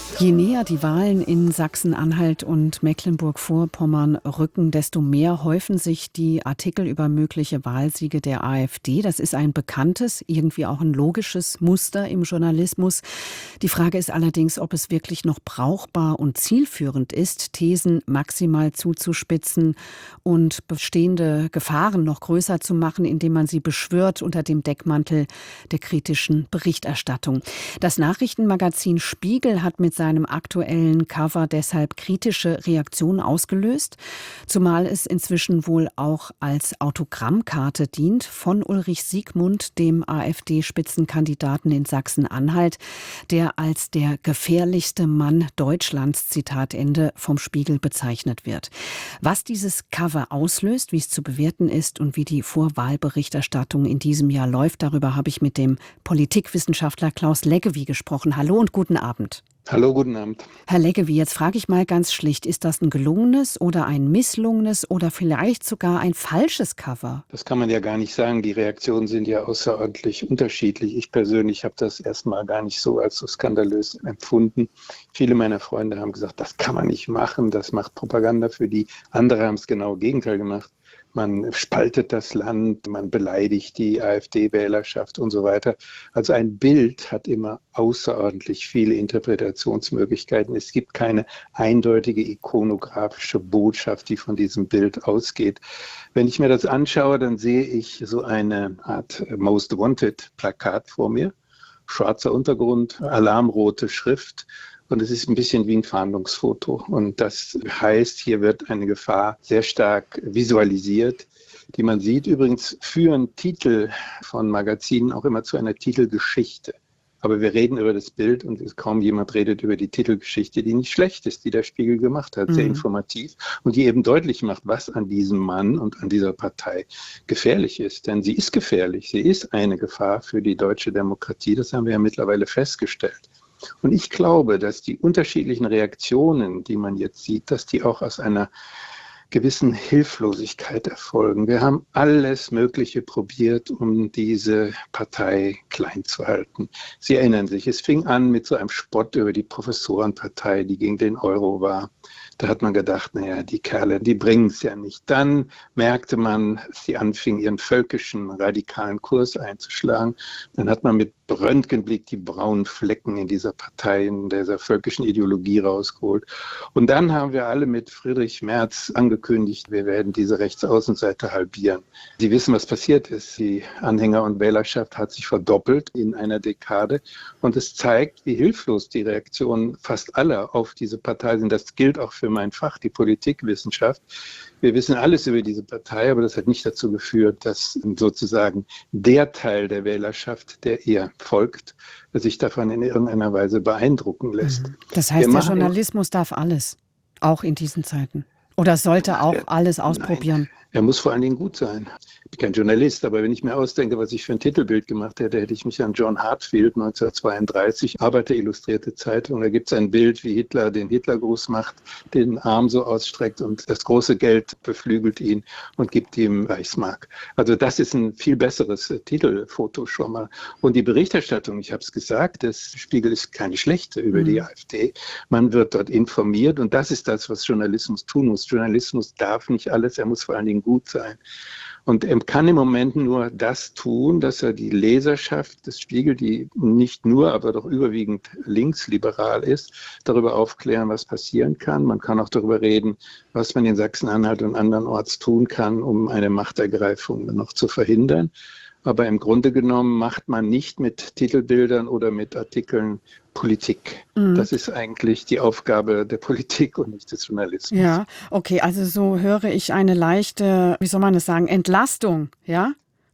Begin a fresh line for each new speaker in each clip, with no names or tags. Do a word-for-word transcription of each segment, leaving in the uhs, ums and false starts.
Je näher die Wahlen in Sachsen-Anhalt und Mecklenburg-Vorpommern rücken, desto mehr häufen sich die Artikel über mögliche Wahlsiege der AfD. Das ist ein bekanntes, irgendwie auch ein logisches Muster im Journalismus. Die Frage ist allerdings, ob es wirklich noch brauchbar und zielführend ist, Thesen maximal zuzuspitzen und bestehende Gefahren noch größer zu machen, indem man sie beschwört unter dem Deckmantel der kritischen Berichterstattung. Das Nachrichtenmagazin Spiegel hat mit seinem aktuellen Cover deshalb kritische Reaktionen ausgelöst, zumal es inzwischen wohl auch als Autogrammkarte dient von Ulrich Siegmund, dem AfD-Spitzenkandidaten in Sachsen-Anhalt, der als der gefährlichste Mann Deutschlands, Zitat Ende, vom Spiegel bezeichnet wird. Was dieses Cover auslöst, wie es zu bewerten ist und wie die Vorwahlberichterstattung in diesem Jahr läuft, darüber habe ich mit dem Politikwissenschaftler Klaus Leggevi gesprochen. Hallo und guten Abend.
Hallo, guten Abend.
Herr Leggevi, jetzt frage ich mal ganz schlicht, ist das ein gelungenes oder ein misslungenes oder vielleicht sogar ein falsches Cover?
Das kann man ja gar nicht sagen. Die Reaktionen sind ja außerordentlich unterschiedlich. Ich persönlich habe das erstmal gar nicht so als so skandalös empfunden. Viele meiner Freunde haben gesagt, das kann man nicht machen, das macht Propaganda für die. Andere haben es genau Gegenteil gemacht. Man spaltet das Land, man beleidigt die AfD-Wählerschaft und so weiter. Also ein Bild hat immer außerordentlich viele Interpretationsmöglichkeiten. Es gibt keine eindeutige ikonografische Botschaft, die von diesem Bild ausgeht. Wenn ich mir das anschaue, dann sehe ich so eine Art Most Wanted-Plakat vor mir. Schwarzer Untergrund, alarmrote Schrift. Und es ist ein bisschen wie ein Fahndungsfoto. Und das heißt, hier wird eine Gefahr sehr stark visualisiert, die man sieht. Übrigens führen Titel von Magazinen auch immer zu einer Titelgeschichte. Aber wir reden über das Bild und kaum jemand redet über die Titelgeschichte, die nicht schlecht ist, die der Spiegel gemacht hat, sehr mhm. informativ und die eben deutlich macht, was an diesem Mann und an dieser Partei gefährlich ist. Denn sie ist gefährlich, sie ist eine Gefahr für die deutsche Demokratie, das haben wir ja mittlerweile festgestellt. Und ich glaube, dass die unterschiedlichen Reaktionen, die man jetzt sieht, dass die auch aus einer gewissen Hilflosigkeit erfolgen. Wir haben alles Mögliche probiert, um diese Partei klein zu halten. Sie erinnern sich, es fing an mit so einem Spott über die Professorenpartei, die gegen den Euro war. Da hat man gedacht, naja, die Kerle, die bringen es ja nicht. Dann merkte man, dass sie anfingen, ihren völkischen, radikalen Kurs einzuschlagen. Dann hat man mit Röntgenblick die braunen Flecken in dieser Partei, in dieser völkischen Ideologie rausgeholt. Und dann haben wir alle mit Friedrich Merz angekündigt, wir werden diese Rechtsaußenseite halbieren. Sie wissen, was passiert ist. Die Anhänger- und Wählerschaft hat sich verdoppelt in einer Dekade. Und es zeigt, wie hilflos die Reaktionen fast aller auf diese Partei sind. Das gilt auch für mein Fach, die Politikwissenschaft. Wir wissen alles über diese Partei, aber das hat nicht dazu geführt, dass sozusagen der Teil der Wählerschaft, der ihr folgt, sich davon in irgendeiner Weise beeindrucken lässt.
Das heißt, der Journalismus darf alles, auch in diesen Zeiten. Oder sollte auch alles ausprobieren?
Nein, er muss vor allen Dingen gut sein. Ich bin kein Journalist, aber wenn ich mir ausdenke, was ich für ein Titelbild gemacht hätte, hätte ich mich an John Hartfield neunzehnhundertzweiunddreißig, Arbeiter Illustrierte Zeitung. Da gibt es ein Bild, wie Hitler den Hitlergruß macht, den Arm so ausstreckt und das große Geld beflügelt ihn und gibt ihm Reichsmark. Also das ist ein viel besseres Titelfoto schon mal. Und die Berichterstattung, ich habe es gesagt, das Spiegel ist keine schlechte über mhm. die AfD. Man wird dort informiert und das ist das, was Journalismus tun muss. Journalismus darf nicht alles, er muss vor allen Dingen gut sein. Und er kann im Moment nur das tun, dass er die Leserschaft des Spiegel, die nicht nur, aber doch überwiegend linksliberal ist, darüber aufklären, was passieren kann. Man kann auch darüber reden, was man in Sachsen-Anhalt und andernorts tun kann, um eine Machtergreifung noch zu verhindern. Aber im Grunde genommen macht man nicht mit Titelbildern oder mit Artikeln Politik. Mhm. Das ist eigentlich die Aufgabe der Politik und nicht des Journalismus.
Ja, okay, also so höre ich eine leichte, wie soll man das sagen, Entlastung, ja?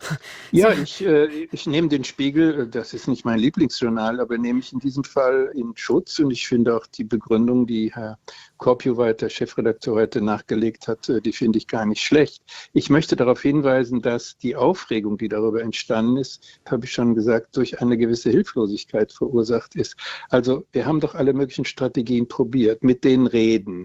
Ja, ich, äh, ich nehme den Spiegel, das ist nicht mein Lieblingsjournal, aber nehme ich in diesem Fall in Schutz und ich finde auch die Begründung, die Herr Korpjuweit, der Chefredakteur, heute nachgelegt hat, die finde ich gar nicht schlecht. Ich möchte darauf hinweisen, dass die Aufregung, die darüber entstanden ist, habe ich schon gesagt, durch eine gewisse Hilflosigkeit verursacht ist. Also wir haben doch alle möglichen Strategien probiert, mit denen reden.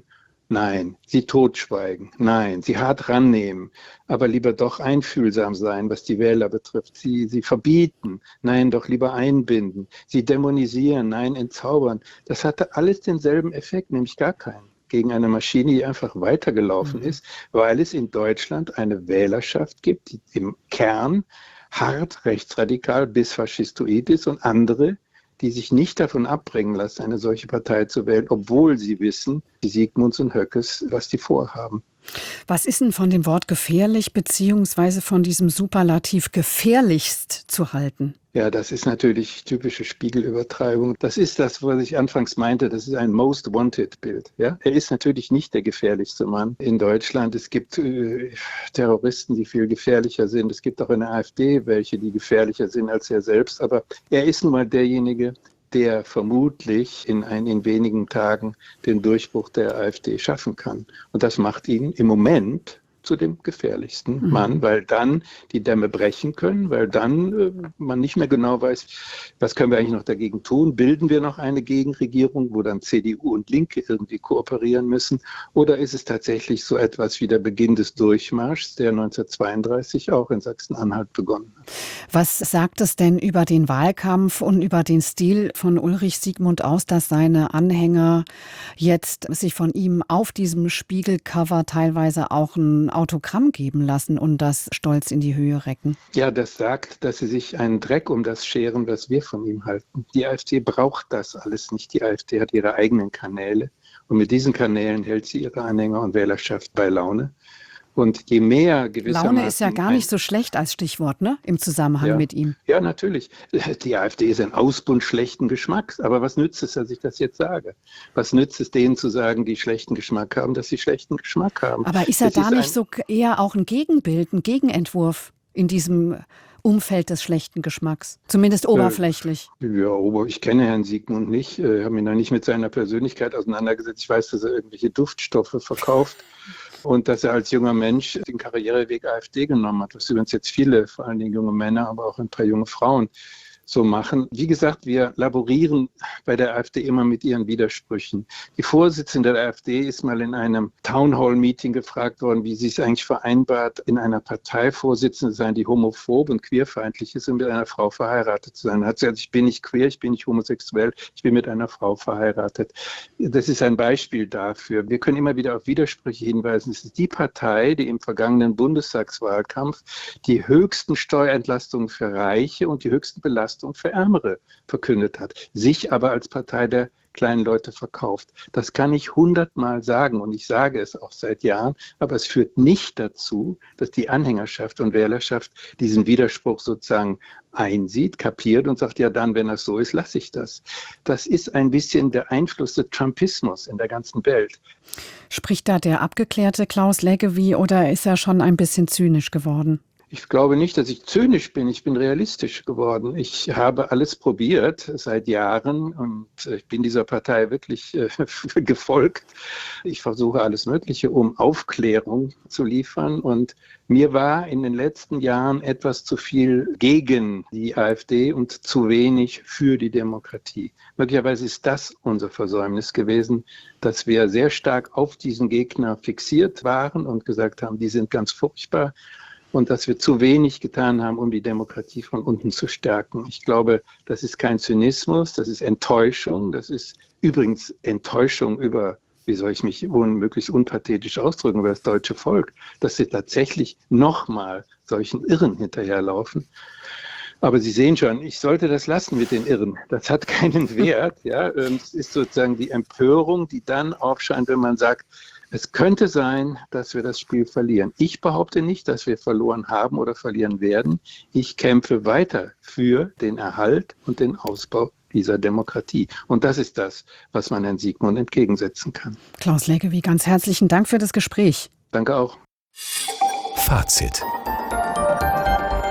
Nein. Sie totschweigen? Nein. Sie hart rannehmen, aber lieber doch einfühlsam sein, was die Wähler betrifft. Sie, sie verbieten? Nein, doch lieber einbinden. Sie dämonisieren? Nein, entzaubern. Das hatte alles denselben Effekt, nämlich gar keinen. Gegen eine Maschine, die einfach weitergelaufen ist, weil es in Deutschland eine Wählerschaft gibt, die im Kern hart rechtsradikal bis faschistoid ist und andere, die sich nicht davon abbringen lassen, eine solche Partei zu wählen, obwohl sie wissen, die Siegmunds und Höckes, was die vorhaben.
Was ist denn von dem Wort gefährlich beziehungsweise von diesem Superlativ gefährlichst zu halten?
Ja, das ist natürlich typische Spiegelübertreibung. Das ist das, was ich anfangs meinte. Das ist ein Most Wanted-Bild. Ja? Er ist natürlich nicht der gefährlichste Mann in Deutschland. Es gibt äh, Terroristen, die viel gefährlicher sind. Es gibt auch in der AfD welche, die gefährlicher sind als er selbst. Aber er ist nun mal derjenige, der vermutlich in einigen wenigen Tagen den Durchbruch der AfD schaffen kann. Und das macht ihn im Moment zu dem gefährlichsten mhm. Mann, weil dann die Dämme brechen können, weil dann äh, man nicht mehr genau weiß, was können wir eigentlich noch dagegen tun? Bilden wir noch eine Gegenregierung, wo dann C D U und Linke irgendwie kooperieren müssen? Oder ist es tatsächlich so etwas wie der Beginn des Durchmarschs, der neunzehnhundertzweiunddreißig auch in Sachsen-Anhalt begonnen hat?
Was sagt es denn über den Wahlkampf und über den Stil von Ulrich Siegmund aus, dass seine Anhänger jetzt sich von ihm auf diesem Spiegelcover teilweise auch ein Autogramm geben lassen und das stolz in die Höhe recken?
Ja, das sagt, dass sie sich einen Dreck um das scheren, was wir von ihm halten. Die AfD braucht das alles nicht. Die AfD hat ihre eigenen Kanäle und mit diesen Kanälen hält sie ihre Anhänger und Wählerschaft bei Laune. Und je mehr gewissermaßen...
Laune ist ja gar nicht so schlecht als Stichwort, ne? Im Zusammenhang
ja,
mit ihm.
Ja, natürlich. Die AfD ist ein Ausbund schlechten Geschmacks. Aber was nützt es, dass ich das jetzt sage? Was nützt es denen zu sagen, die schlechten Geschmack haben, dass sie schlechten Geschmack haben?
Aber ist er
das
da
ist
nicht
ein,
so eher auch ein Gegenbild, ein Gegenentwurf in diesem Umfeld des schlechten Geschmacks? Zumindest oberflächlich.
Äh, ja, aber ich kenne Herrn Siegmund nicht, äh, habe mich noch nicht mit seiner Persönlichkeit auseinandergesetzt. Ich weiß, dass er irgendwelche Duftstoffe verkauft. Und dass er als junger Mensch den Karriereweg AfD genommen hat, was übrigens jetzt viele, vor allen Dingen junge Männer, aber auch ein paar junge Frauen so machen. Wie gesagt, wir laborieren bei der AfD immer mit ihren Widersprüchen. Die Vorsitzende der AfD ist mal in einem Townhall-Meeting gefragt worden, wie sie es eigentlich vereinbart, in einer Partei Vorsitzende zu sein, die homophob und queerfeindlich ist und mit einer Frau verheiratet zu sein. Da hat sie gesagt, ich bin nicht queer, ich bin nicht homosexuell, ich bin mit einer Frau verheiratet. Das ist ein Beispiel dafür. Wir können immer wieder auf Widersprüche hinweisen. Es ist die Partei, die im vergangenen Bundestagswahlkampf die höchsten Steuerentlastungen für Reiche und die höchsten Belastungen für Ärmere verkündet hat, sich aber als Partei der kleinen Leute verkauft. Das kann ich hundertmal sagen und ich sage es auch seit Jahren, aber es führt nicht dazu, dass die Anhängerschaft und Wählerschaft diesen Widerspruch sozusagen einsieht, kapiert und sagt, ja dann, wenn das so ist, lasse ich das. Das ist ein bisschen der Einfluss des Trumpismus in der ganzen Welt.
Spricht da der abgeklärte Klaus Leggevi oder ist er schon ein bisschen zynisch geworden?
Ich glaube nicht, dass ich zynisch bin. Ich bin realistisch geworden. Ich habe alles probiert seit Jahren und ich bin dieser Partei wirklich äh, gefolgt. Ich versuche alles Mögliche, um Aufklärung zu liefern. Und mir war in den letzten Jahren etwas zu viel gegen die AfD und zu wenig für die Demokratie. Möglicherweise ist das unser Versäumnis gewesen, dass wir sehr stark auf diesen Gegner fixiert waren und gesagt haben, die sind ganz furchtbar. Und dass wir zu wenig getan haben, um die Demokratie von unten zu stärken. Ich glaube, das ist kein Zynismus, das ist Enttäuschung. Das ist übrigens Enttäuschung über, wie soll ich mich un, möglichst unpathetisch ausdrücken, über das deutsche Volk, dass sie tatsächlich nochmal solchen Irren hinterherlaufen. Aber Sie sehen schon, ich sollte das lassen mit den Irren. Das hat keinen Wert. Ja, es ist sozusagen die Empörung, die dann aufscheint, wenn man sagt, es könnte sein, dass wir das Spiel verlieren. Ich behaupte nicht, dass wir verloren haben oder verlieren werden. Ich kämpfe weiter für den Erhalt und den Ausbau dieser Demokratie. Und das ist das, was man Herrn Siegmund entgegensetzen kann.
Klaus Leggevi, ganz herzlichen Dank für das Gespräch.
Danke auch.
Fazit.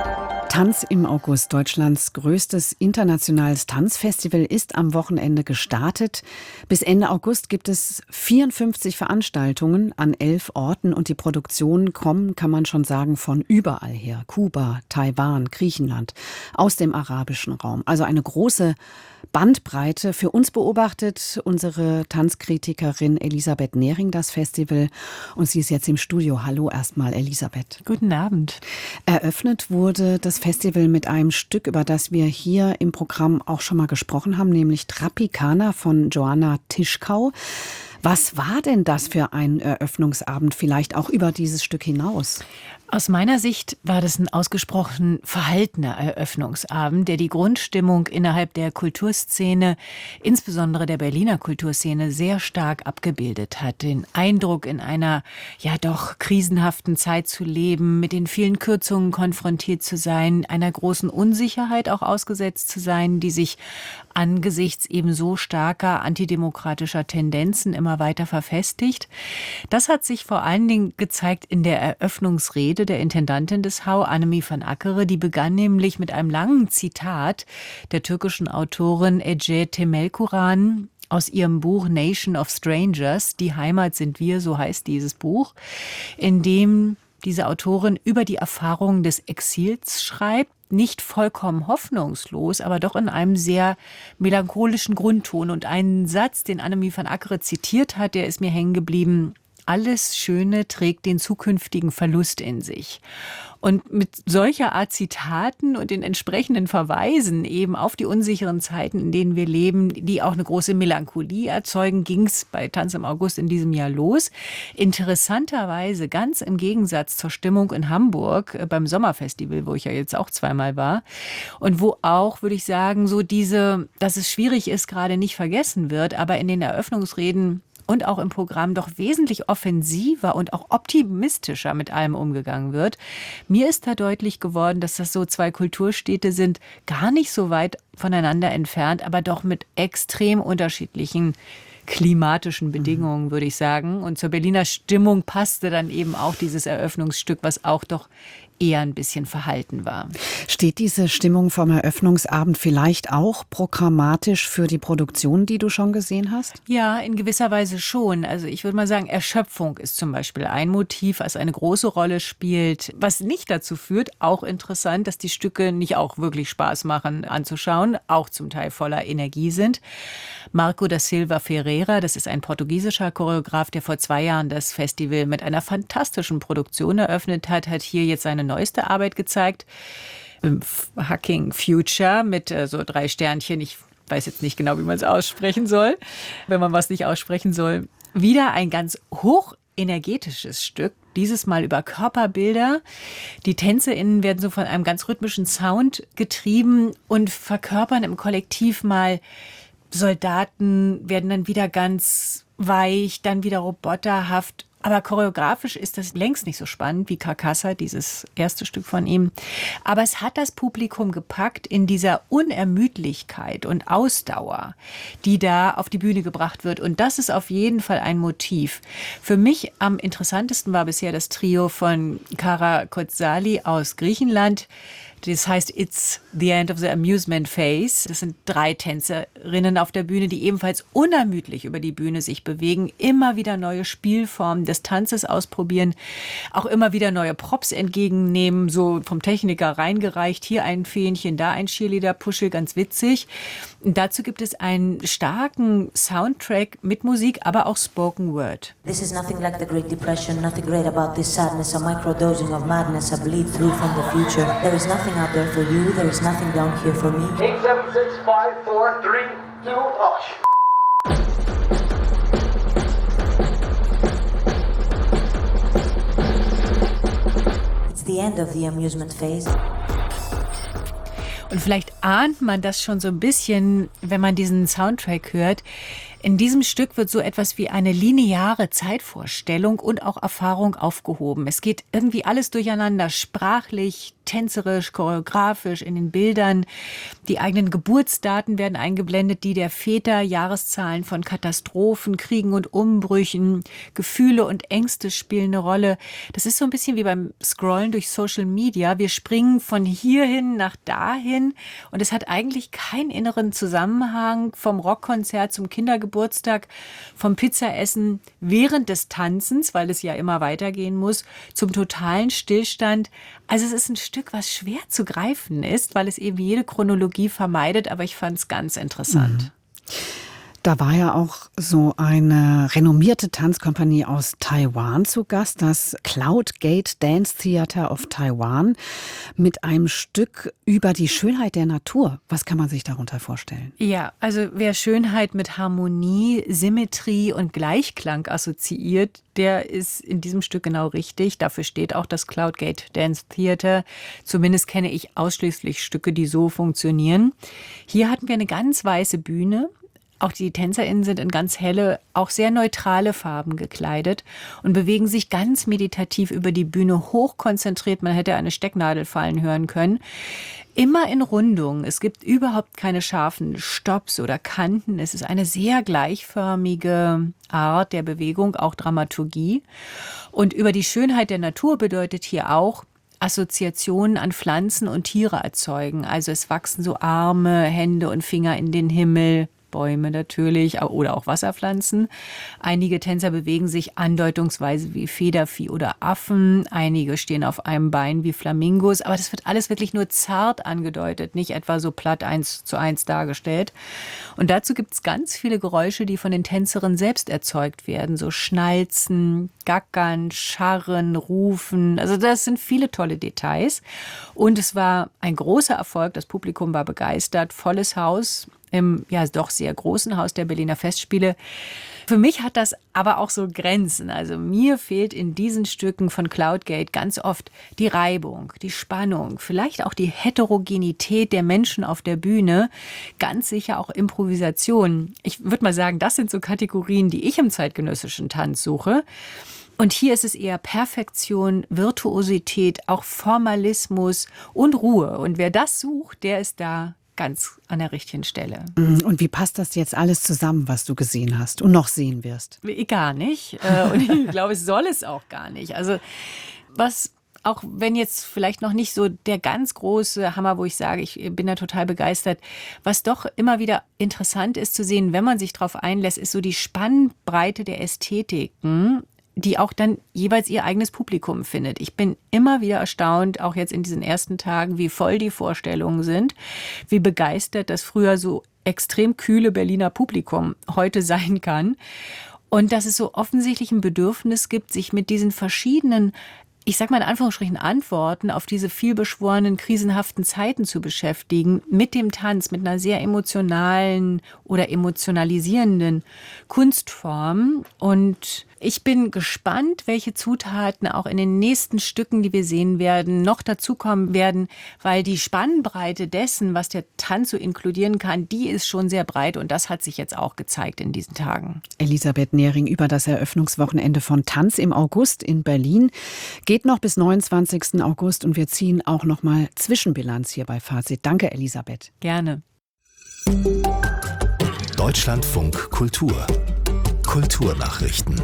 Tanz im August, Deutschlands größtes internationales Tanzfestival, ist am Wochenende gestartet. Bis Ende August gibt es vierundfünfzig Veranstaltungen an elf Orten und die Produktionen kommen, kann man schon sagen, von überall her. Kuba, Taiwan, Griechenland, aus dem arabischen Raum. Also eine große Bandbreite. Für uns beobachtet unsere Tanzkritikerin Elisabeth Nehring das Festival und sie ist jetzt im Studio. Hallo erstmal, Elisabeth.
Guten Abend.
Eröffnet wurde das Festival mit einem Stück, über das wir hier im Programm auch schon mal gesprochen haben, nämlich Tropicana von Joanna Tischkau. Was war denn das für ein Eröffnungsabend, vielleicht auch über dieses Stück hinaus?
Aus meiner Sicht war das ein ausgesprochen verhaltener Eröffnungsabend, der die Grundstimmung innerhalb der Kulturszene, insbesondere der Berliner Kulturszene, sehr stark abgebildet hat. Den Eindruck, in einer ja doch krisenhaften Zeit zu leben, mit den vielen Kürzungen konfrontiert zu sein, einer großen Unsicherheit auch ausgesetzt zu sein, die sich angesichts eben so starker antidemokratischer Tendenzen immer weiter verfestigt. Das hat sich vor allen Dingen gezeigt in der Eröffnungsrede der Intendantin des H A U, Annemie van Akkere. Die begann nämlich mit einem langen Zitat der türkischen Autorin Ece Temelkuran aus ihrem Buch Nation of Strangers, Die Heimat sind wir, so heißt dieses Buch, in dem diese Autorin über die Erfahrungen des Exils schreibt, nicht vollkommen hoffnungslos, aber doch in einem sehr melancholischen Grundton. Und einen Satz, den Annemie van Akkere zitiert hat, der ist mir hängen geblieben: Alles Schöne trägt den zukünftigen Verlust in sich. Und mit solcher Art Zitaten und den entsprechenden Verweisen eben auf die unsicheren Zeiten, in denen wir leben, die auch eine große Melancholie erzeugen, ging es bei Tanz im August in diesem Jahr los. Interessanterweise ganz im Gegensatz zur Stimmung in Hamburg beim Sommerfestival, wo ich ja jetzt auch zweimal war und wo auch, würde ich sagen, so diese, dass es schwierig ist, gerade nicht vergessen wird, aber in den Eröffnungsreden und auch im Programm doch wesentlich offensiver und auch optimistischer mit allem umgegangen wird. Mir ist da deutlich geworden, dass das so zwei Kulturstädte sind, gar nicht so weit voneinander entfernt, aber doch mit extrem unterschiedlichen klimatischen Bedingungen, würde ich sagen. Und zur Berliner Stimmung passte dann eben auch dieses Eröffnungsstück, was auch doch eher ein bisschen verhalten war.
Steht diese Stimmung vom Eröffnungsabend vielleicht auch programmatisch für die Produktion, die du schon gesehen hast?
Ja, in gewisser Weise schon. Also ich würde mal sagen, Erschöpfung ist zum Beispiel ein Motiv, was eine große Rolle spielt, was nicht dazu führt, auch interessant, dass die Stücke nicht auch wirklich Spaß machen anzuschauen, auch zum Teil voller Energie sind. Marco da Silva Ferreira, das ist ein portugiesischer Choreograf, der vor zwei Jahren das Festival mit einer fantastischen Produktion eröffnet hat, hat hier jetzt seine neueste Arbeit gezeigt. Hacking Future mit äh, so drei Sternchen. Ich weiß jetzt nicht genau, wie man es aussprechen soll, wenn man was nicht aussprechen soll. Wieder ein ganz hochenergetisches Stück. Dieses Mal über Körperbilder. Die TänzerInnen werden so von einem ganz rhythmischen Sound getrieben und verkörpern im Kollektiv mal Soldaten, werden dann wieder ganz weich, dann wieder roboterhaft. Aber choreografisch ist das längst nicht so spannend wie Carcassa, dieses erste Stück von ihm. Aber es hat das Publikum gepackt in dieser Unermüdlichkeit und Ausdauer, die da auf die Bühne gebracht wird. Und das ist auf jeden Fall ein Motiv. Für mich am interessantesten war bisher das Trio von Kara Kotzali aus Griechenland. Das heißt, It's the End of the Amusement Phase. Das sind drei Tänzerinnen auf der Bühne, die ebenfalls unermüdlich über die Bühne sich bewegen, immer wieder neue Spielformen des Tanzes ausprobieren, auch immer wieder neue Props entgegennehmen, so vom Techniker reingereicht, hier ein Fähnchen, da ein Cheerleader-Puschel, ganz witzig. Und dazu gibt es einen starken Soundtrack mit Musik, aber auch Spoken Word.
This is nothing like the Great Depression, nothing great about this sadness, a microdosing of madness, a bleed through from the future. There is nothing out there for you, there is nothing down here for me.
eight seven six five four three two, oh sh-
It's the end of the amusement phase.
Und vielleicht ahnt man das schon so ein bisschen, wenn man diesen Soundtrack hört. In diesem Stück wird so etwas wie eine lineare Zeitvorstellung und auch Erfahrung aufgehoben. Es geht irgendwie alles durcheinander, sprachlich, tänzerisch, choreografisch, in den Bildern. Die eigenen Geburtsdaten werden eingeblendet, die der Väter, Jahreszahlen von Katastrophen, Kriegen und Umbrüchen, Gefühle und Ängste spielen eine Rolle. Das ist so ein bisschen wie beim Scrollen durch Social Media. Wir springen von hierhin nach dahin und es hat eigentlich keinen inneren Zusammenhang vom Rockkonzert zum Kindergeburtstag, vom Pizzaessen während des Tanzens, weil es ja immer weitergehen muss, zum totalen Stillstand. Also es ist ein Stück, was schwer zu greifen ist, weil es eben jede Chronologie vermeidet, aber ich fand es ganz interessant.
Mhm. Da war ja auch so eine renommierte Tanzkompanie aus Taiwan zu Gast, das Cloud Gate Dance Theater of Taiwan, mit einem Stück über die Schönheit der Natur. Was kann man sich darunter vorstellen?
Ja, also wer Schönheit mit Harmonie, Symmetrie und Gleichklang assoziiert, der ist in diesem Stück genau richtig. Dafür steht auch das Cloud Gate Dance Theater. Zumindest kenne ich ausschließlich Stücke, die so funktionieren. Hier hatten wir eine ganz weiße Bühne. Auch die TänzerInnen sind in ganz helle, auch sehr neutrale Farben gekleidet und bewegen sich ganz meditativ über die Bühne, hochkonzentriert. Man hätte eine Stecknadel fallen hören können. Immer in Rundungen. Es gibt überhaupt keine scharfen Stopps oder Kanten. Es ist eine sehr gleichförmige Art der Bewegung, auch Dramaturgie. Und über die Schönheit der Natur bedeutet hier auch, Assoziationen an Pflanzen und Tiere erzeugen. Also es wachsen so Arme, Hände und Finger in den Himmel. Bäume natürlich oder auch Wasserpflanzen. Einige Tänzer bewegen sich andeutungsweise wie Federvieh oder Affen. Einige stehen auf einem Bein wie Flamingos. Aber das wird alles wirklich nur zart angedeutet, nicht etwa so platt eins zu eins dargestellt. Und dazu gibt es ganz viele Geräusche, die von den Tänzerinnen selbst erzeugt werden. So Schnalzen, Gackern, Scharren, Rufen. Also das sind viele tolle Details. Und es war ein großer Erfolg. Das Publikum war begeistert. Volles Haus. Im ja doch sehr großen Haus der Berliner Festspiele. Für mich hat das aber auch so Grenzen. Also mir fehlt in diesen Stücken von Cloud Gate ganz oft die Reibung, die Spannung, vielleicht auch die Heterogenität der Menschen auf der Bühne, ganz sicher auch Improvisation. Ich würde mal sagen, das sind so Kategorien, die ich im zeitgenössischen Tanz suche. Und hier ist es eher Perfektion, Virtuosität, auch Formalismus und Ruhe. Und wer das sucht, der ist da ganz an der richtigen Stelle.
Und wie passt das jetzt alles zusammen, was du gesehen hast und noch sehen wirst?
Gar nicht. Und ich glaube, es soll es auch gar nicht. Also was, auch wenn jetzt vielleicht noch nicht so der ganz große Hammer, wo ich sage, ich bin da total begeistert, was doch immer wieder interessant ist zu sehen, wenn man sich darauf einlässt, ist so die Spannbreite der Ästhetiken, die auch dann jeweils ihr eigenes Publikum findet. Ich bin immer wieder erstaunt, auch jetzt in diesen ersten Tagen, wie voll die Vorstellungen sind, wie begeistert das früher so extrem kühle Berliner Publikum heute sein kann. Und dass es so offensichtlich ein Bedürfnis gibt, sich mit diesen verschiedenen, ich sag mal in Anführungsstrichen, Antworten auf diese vielbeschworenen, krisenhaften Zeiten zu beschäftigen, mit dem Tanz, mit einer sehr emotionalen oder emotionalisierenden Kunstform. Und ich bin gespannt, welche Zutaten auch in den nächsten Stücken, die wir sehen werden, noch dazukommen werden, weil die Spannbreite dessen, was der Tanz so inkludieren kann, die ist schon sehr breit und das hat sich jetzt auch gezeigt in diesen Tagen.
Elisabeth Nehring über das Eröffnungswochenende von Tanz im August in Berlin. Geht noch bis neunundzwanzigsten August und wir ziehen auch noch mal Zwischenbilanz hier bei Fazit. Danke, Elisabeth.
Gerne.
Deutschlandfunk Kultur. Kulturnachrichten.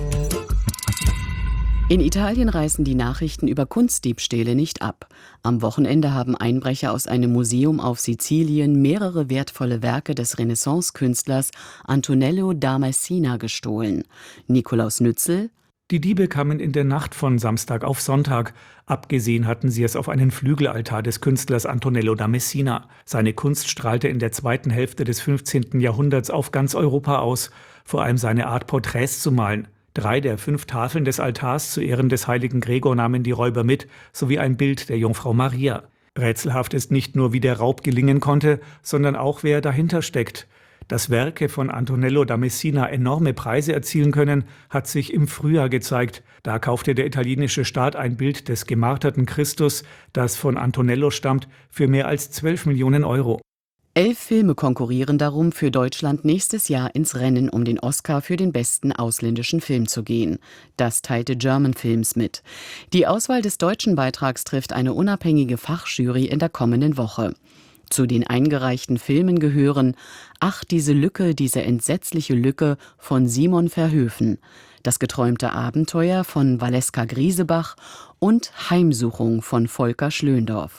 In Italien reißen die Nachrichten über Kunstdiebstähle nicht ab. Am Wochenende haben Einbrecher aus einem Museum auf Sizilien mehrere wertvolle Werke des Renaissance-Künstlers Antonello da Messina gestohlen. Nikolaus Nützel.
Die Diebe kamen in der Nacht von Samstag auf Sonntag. Abgesehen hatten sie es auf einen Flügelaltar des Künstlers Antonello da Messina. Seine Kunst strahlte in der zweiten Hälfte des fünfzehnten Jahrhunderts auf ganz Europa aus, vor allem seine Art, Porträts zu malen. Drei der fünf Tafeln des Altars zu Ehren des heiligen Gregor nahmen die Räuber mit, sowie ein Bild der Jungfrau Maria. Rätselhaft ist nicht nur, wie der Raub gelingen konnte, sondern auch, wer dahinter steckt. Dass Werke von Antonello da Messina enorme Preise erzielen können, hat sich im Frühjahr gezeigt. Da kaufte der italienische Staat ein Bild des gemarterten Christus, das von Antonello stammt, für mehr als zwölf Millionen Euro.
Elf Filme konkurrieren darum, für Deutschland nächstes Jahr ins Rennen um den Oscar für den besten ausländischen Film zu gehen. Das teilte German Films mit. Die Auswahl des deutschen Beitrags trifft eine unabhängige Fachjury in der kommenden Woche. Zu den eingereichten Filmen gehören Ach, diese Lücke, diese entsetzliche Lücke von Simon Verhoeven, Das geträumte Abenteuer von Valeska Griesebach und Heimsuchung von Volker Schlöndorff.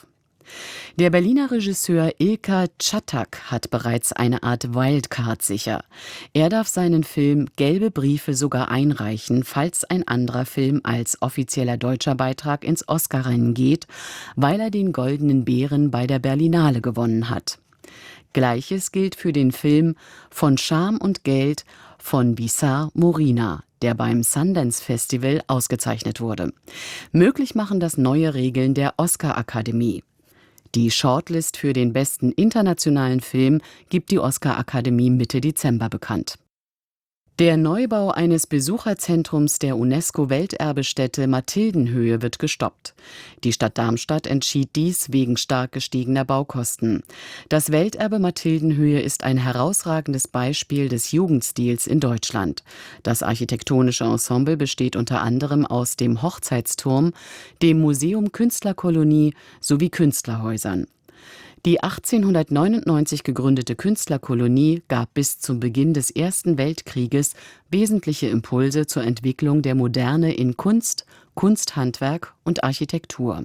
Der Berliner Regisseur Ilker Czatak hat bereits eine Art Wildcard sicher. Er darf seinen Film Gelbe Briefe sogar einreichen, falls ein anderer Film als offizieller deutscher Beitrag ins Oscarrennen geht, weil er den Goldenen Bären bei der Berlinale gewonnen hat. Gleiches gilt für den Film Von Scham und Geld von Bissar Morina, der beim Sundance Festival ausgezeichnet wurde. Möglich machen das neue Regeln der Oscar-Akademie. Die Shortlist für den besten internationalen Film gibt die Oscar-Akademie Mitte Dezember bekannt. Der Neubau eines Besucherzentrums der UNESCO-Welterbestätte Mathildenhöhe wird gestoppt. Die Stadt Darmstadt entschied dies wegen stark gestiegener Baukosten. Das Welterbe Mathildenhöhe ist ein herausragendes Beispiel des Jugendstils in Deutschland. Das architektonische Ensemble besteht unter anderem aus dem Hochzeitsturm, dem Museum Künstlerkolonie sowie Künstlerhäusern. Die achtzehnhundertneunundneunzig gegründete Künstlerkolonie gab bis zum Beginn des Ersten Weltkrieges wesentliche Impulse zur Entwicklung der Moderne in Kunst, Kunsthandwerk und Architektur.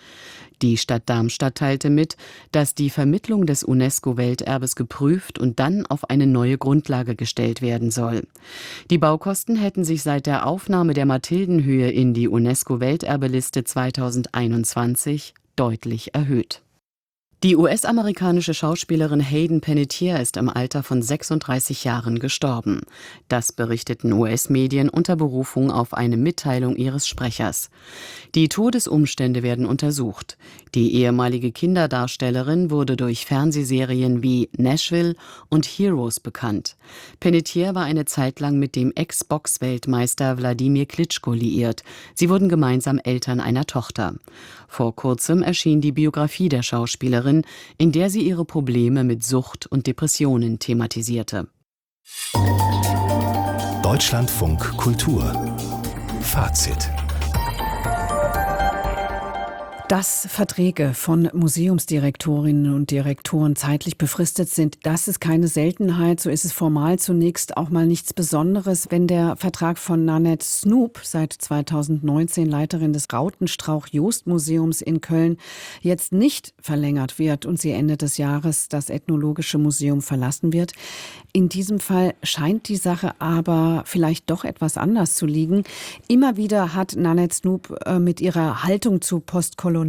Die Stadt Darmstadt teilte mit, dass die Vermittlung des UNESCO-Welterbes geprüft und dann auf eine neue Grundlage gestellt werden soll. Die Baukosten hätten sich seit der Aufnahme der Mathildenhöhe in die UNESCO-Welterbeliste zweitausendeinundzwanzig deutlich erhöht. Die U S-amerikanische Schauspielerin Hayden Panettiere ist im Alter von sechsunddreißig Jahren gestorben. Das berichteten U S-Medien unter Berufung auf eine Mitteilung ihres Sprechers. Die Todesumstände werden untersucht. Die ehemalige Kinderdarstellerin wurde durch Fernsehserien wie Nashville und Heroes bekannt. Panettiere war eine Zeit lang mit dem Ex-Box-Weltmeister Wladimir Klitschko liiert. Sie wurden gemeinsam Eltern einer Tochter. Vor kurzem erschien die Biografie der Schauspielerin, in der sie ihre Probleme mit Sucht und Depressionen thematisierte.
Deutschlandfunk Kultur Fazit.
Dass Verträge von Museumsdirektorinnen und Direktoren zeitlich befristet sind, das ist keine Seltenheit. So ist es formal zunächst auch mal nichts Besonderes. Wenn der Vertrag von Nanette Snoep, seit zweitausendneunzehn Leiterin des Rautenstrauch-Jost-Museums in Köln, jetzt nicht verlängert wird und sie Ende des Jahres das Ethnologische Museum verlassen wird. In diesem Fall scheint die Sache aber vielleicht doch etwas anders zu liegen. Immer wieder hat Nanette Snoep äh, mit ihrer Haltung zu Postkolonialismus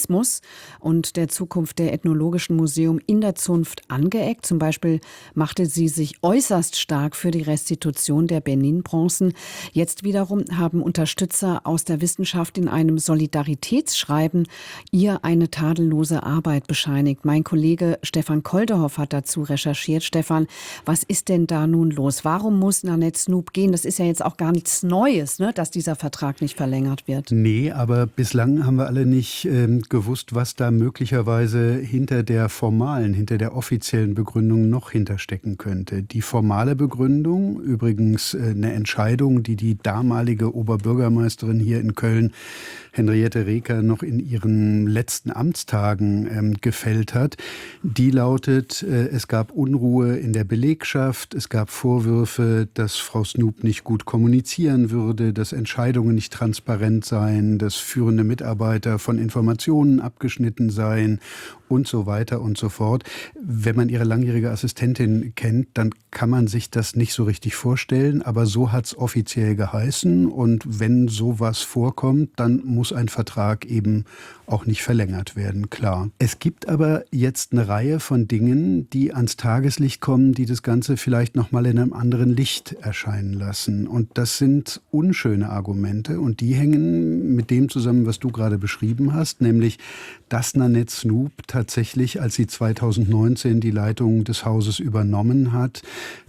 und der Zukunft der Ethnologischen Museum in der Zunft angeeckt. Zum Beispiel machte sie sich äußerst stark für die Restitution der Benin-Bronzen. Jetzt wiederum haben Unterstützer aus der Wissenschaft in einem Solidaritätsschreiben ihr eine tadellose Arbeit bescheinigt. Mein Kollege Stefan Koldehoff hat dazu recherchiert. Stefan, was ist denn da nun los? Warum muss Nanette Snoep gehen? Das ist ja jetzt auch gar nichts Neues, ne, dass dieser Vertrag nicht verlängert wird.
Nee, aber bislang haben wir alle nicht äh, gewusst, was da möglicherweise hinter der formalen, hinter der offiziellen Begründung noch hinterstecken könnte. Die formale Begründung, übrigens äh, eine Entscheidung, die die damalige Oberbürgermeisterin hier in Köln, Henriette Reker, noch in ihren letzten Amtstagen ähm, gefällt hat, die lautet, äh, es gab Unruhe in der Belegschaft, es gab Vorwürfe, dass Frau Snoep nicht gut kommunizieren würde, dass Entscheidungen nicht transparent seien, dass führende Mitarbeiter von Informationen abgeschnitten seien und so weiter und so fort. Wenn man ihre langjährige Assistentin kennt, dann kann man sich das nicht so richtig vorstellen, aber so hat es offiziell geheißen und wenn sowas vorkommt, dann muss ein Vertrag eben auch nicht verlängert werden, klar. Es gibt aber jetzt eine Reihe von Dingen, die ans Tageslicht kommen, die das Ganze vielleicht nochmal in einem anderen Licht erscheinen lassen. Und das sind unschöne Argumente und die hängen mit dem zusammen, was du gerade beschrieben hast, nämlich, dass Nanette Snoep tatsächlich, als sie zweitausendneunzehn die Leitung des Hauses übernommen hat,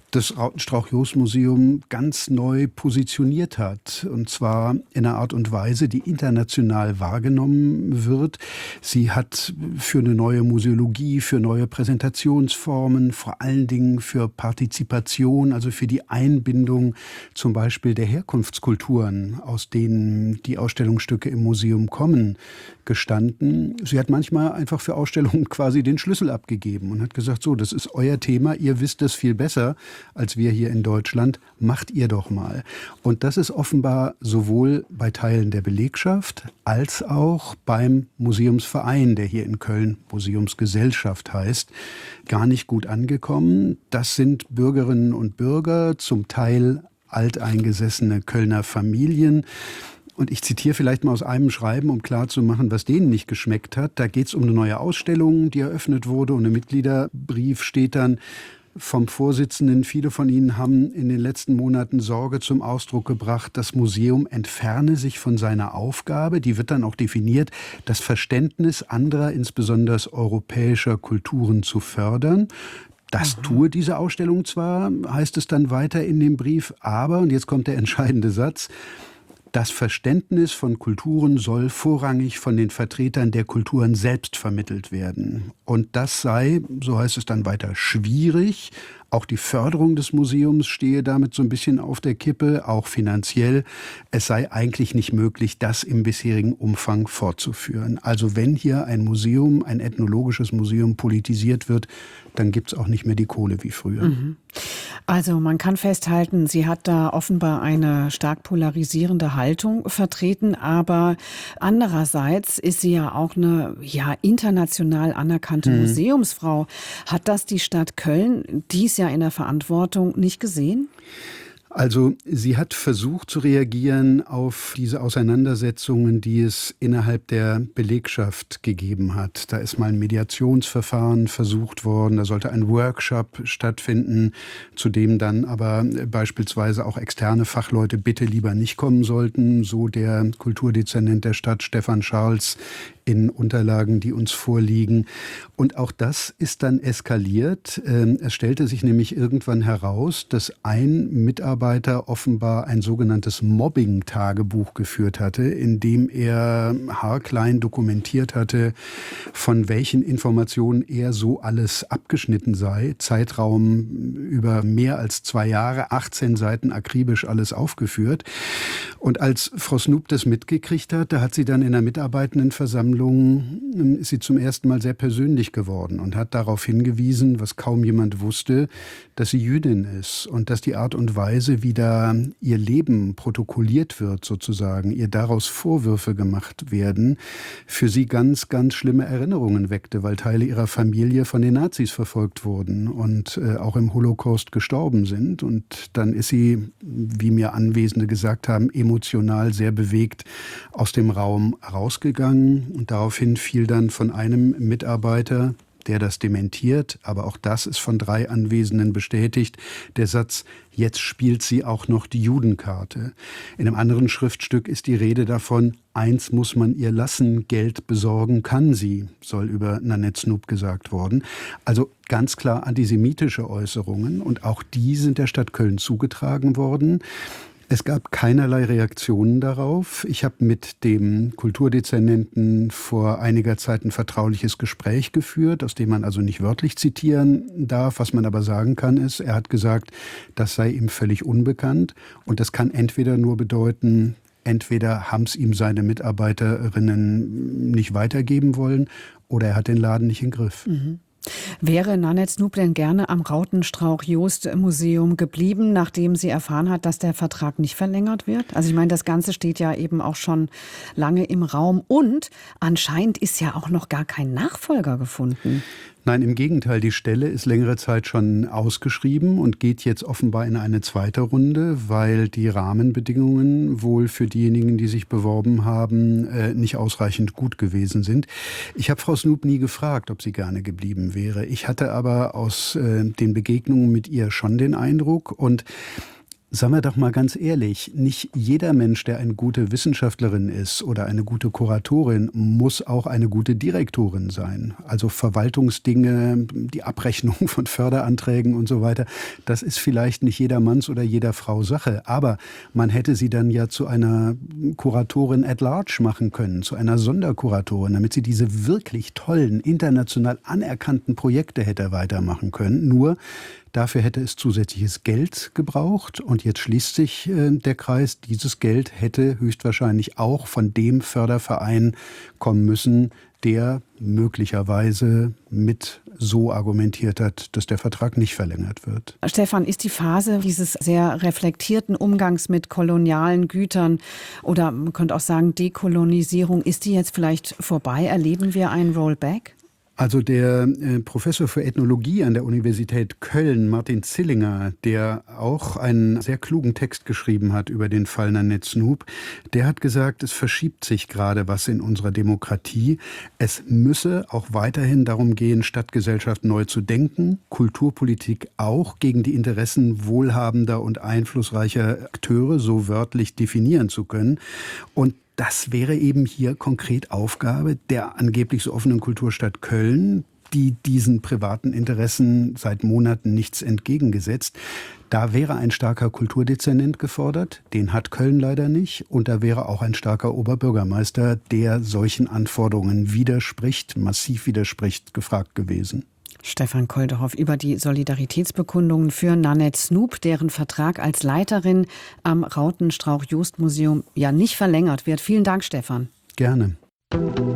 das Rautenstrauch-Jost-Museum ganz neu positioniert hat. Und zwar in einer Art und Weise, die international wahrgenommen wird. Sie hat für eine neue Museologie, für neue Präsentationsformen, vor allen Dingen für Partizipation, also für die Einbindung zum Beispiel der Herkunftskulturen, aus denen die Ausstellungsstücke im Museum kommen, gestanden. Sie hat manchmal einfach für Ausstellungen quasi den Schlüssel abgegeben und hat gesagt, so, das ist euer Thema, ihr wisst es viel besser als wir hier in Deutschland, macht ihr doch mal. Und das ist offenbar sowohl bei Teilen der Belegschaft als auch beim Museumsverein, der hier in Köln Museumsgesellschaft heißt, gar nicht gut angekommen. Das sind Bürgerinnen und Bürger, zum Teil alteingesessene Kölner Familien. Und ich zitiere vielleicht mal aus einem Schreiben, um klarzumachen, was denen nicht geschmeckt hat. Da geht es um eine neue Ausstellung, die eröffnet wurde. Und im Mitgliederbrief steht dann vom Vorsitzenden, viele von Ihnen haben in den letzten Monaten Sorge zum Ausdruck gebracht, das Museum entferne sich von seiner Aufgabe. Die wird dann auch definiert, das Verständnis anderer, insbesondere europäischer Kulturen zu fördern. Das tue diese Ausstellung zwar, heißt es dann weiter in dem Brief, aber, und jetzt kommt der entscheidende Satz, das Verständnis von Kulturen soll vorrangig von den Vertretern der Kulturen selbst vermittelt werden. Und das sei, so heißt es dann weiter, schwierig. Auch die Förderung des Museums stehe damit so ein bisschen auf der Kippe, auch finanziell. Es sei eigentlich nicht möglich, das im bisherigen Umfang fortzuführen. Also wenn hier ein Museum, ein ethnologisches Museum politisiert wird, dann gibt es auch nicht mehr die Kohle wie früher.
Mhm. Also man kann festhalten, sie hat da offenbar eine stark polarisierende Haltung vertreten, aber andererseits ist sie ja auch eine ja, international anerkannte mhm. Museumsfrau. Hat das die Stadt Köln, die ist ja in der Verantwortung, nicht gesehen?
Also sie hat versucht zu reagieren auf diese Auseinandersetzungen, die es innerhalb der Belegschaft gegeben hat. Da ist mal ein Mediationsverfahren versucht worden, da sollte ein Workshop stattfinden, zu dem dann aber beispielsweise auch externe Fachleute bitte lieber nicht kommen sollten, so der Kulturdezernent der Stadt Stefan Scharls in Unterlagen, die uns vorliegen. Und auch das ist dann eskaliert. Es stellte sich nämlich irgendwann heraus, dass ein Mitarbeiter offenbar ein sogenanntes Mobbing-Tagebuch geführt hatte, in dem er haarklein dokumentiert hatte, von welchen Informationen er so alles abgeschnitten sei. Zeitraum über mehr als zwei Jahre, achtzehn Seiten akribisch alles aufgeführt. Und als Frau Snoop das mitgekriegt hat, da hat sie dann in der Mitarbeitendenversammlung ist sie zum ersten Mal sehr persönlich geworden und hat darauf hingewiesen, was kaum jemand wusste, dass sie Jüdin ist und dass die Art und Weise, wie da ihr Leben protokolliert wird sozusagen, ihr daraus Vorwürfe gemacht werden, für sie ganz, ganz schlimme Erinnerungen weckte, weil Teile ihrer Familie von den Nazis verfolgt wurden und äh, auch im Holocaust gestorben sind. Und dann ist sie, wie mir Anwesende gesagt haben, emotional sehr bewegt aus dem Raum rausgegangen. Und daraufhin fiel dann von einem Mitarbeiter, der das dementiert, aber auch das ist von drei Anwesenden bestätigt, der Satz, jetzt spielt sie auch noch die Judenkarte. In einem anderen Schriftstück ist die Rede davon, eins muss man ihr lassen, Geld besorgen kann sie, soll über Nanette Snoop gesagt worden. Also ganz klar antisemitische Äußerungen und auch die sind der Stadt Köln zugetragen worden. Es gab keinerlei Reaktionen darauf. Ich habe mit dem Kulturdezernenten vor einiger Zeit ein vertrauliches Gespräch geführt, aus dem man also nicht wörtlich zitieren darf. Was man aber sagen kann, ist, er hat gesagt, das sei ihm völlig unbekannt. Und das kann entweder nur bedeuten, entweder haben es ihm seine Mitarbeiterinnen nicht weitergeben wollen oder er hat den Laden nicht im Griff.
Mhm. Wäre Nanette Snoop denn gerne am Rautenstrauch-Jost-Museum geblieben, nachdem sie erfahren hat, dass der Vertrag nicht verlängert wird? Also ich meine, das Ganze steht ja eben auch schon lange im Raum und anscheinend ist ja auch noch gar kein Nachfolger gefunden.
Nein, im Gegenteil, die Stelle ist längere Zeit schon ausgeschrieben und geht jetzt offenbar in eine zweite Runde, weil die Rahmenbedingungen wohl für diejenigen, die sich beworben haben, nicht ausreichend gut gewesen sind. Ich habe Frau Snoop nie gefragt, ob sie gerne geblieben wäre. Ich hatte aber aus den Begegnungen mit ihr schon den Eindruck und Sagen wir doch mal ganz ehrlich, nicht jeder Mensch, der eine gute Wissenschaftlerin ist oder eine gute Kuratorin, muss auch eine gute Direktorin sein. Also Verwaltungsdinge, die Abrechnung von Förderanträgen und so weiter, das ist vielleicht nicht jedermanns oder jeder Frau Sache. Aber man hätte sie dann ja zu einer Kuratorin at large machen können, zu einer Sonderkuratorin, damit sie diese wirklich tollen, international anerkannten Projekte hätte weitermachen können. Nur dafür hätte es zusätzliches Geld gebraucht und jetzt schließt sich äh, der Kreis. Dieses Geld hätte höchstwahrscheinlich auch von dem Förderverein kommen müssen, der möglicherweise mit so argumentiert hat, dass der Vertrag nicht verlängert wird.
Stefan, ist die Phase dieses sehr reflektierten Umgangs mit kolonialen Gütern oder man könnte auch sagen Dekolonisierung, ist die jetzt vielleicht vorbei? Erleben wir ein Rollback?
Also der äh, Professor für Ethnologie an der Universität Köln, Martin Zillinger, der auch einen sehr klugen Text geschrieben hat über den Fall Nanette Snoop, der hat gesagt, es verschiebt sich gerade was in unserer Demokratie. Es müsse auch weiterhin darum gehen, Stadtgesellschaft neu zu denken, Kulturpolitik auch gegen die Interessen wohlhabender und einflussreicher Akteure so wörtlich definieren zu können. Und das wäre eben hier konkret Aufgabe der angeblich so offenen Kulturstadt Köln, die diesen privaten Interessen seit Monaten nichts entgegengesetzt. Da wäre ein starker Kulturdezernent gefordert, den hat Köln leider nicht. Und da wäre auch ein starker Oberbürgermeister, der solchen Anforderungen widerspricht, massiv widerspricht, gefragt gewesen.
Stefan Koldehoff über die Solidaritätsbekundungen für Nanette Snoop, deren Vertrag als Leiterin am Rautenstrauch-Jost-Museum ja nicht verlängert wird. Vielen Dank, Stefan.
Gerne.